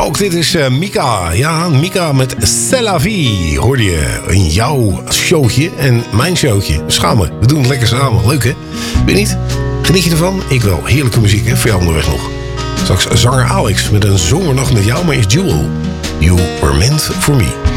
Ook dit is Mika. Ja, Mika met C'est la vie. Hoorde je in jouw showtje en mijn showtje. Samen. We doen het lekker samen. Leuk, hè? Weet je niet? Geniet je ervan? Ik wel. Heerlijke muziek, hè? Voor jou onderweg nog. Straks zanger Alex met een zomernacht met jou. Maar is Jewel. You were meant for me.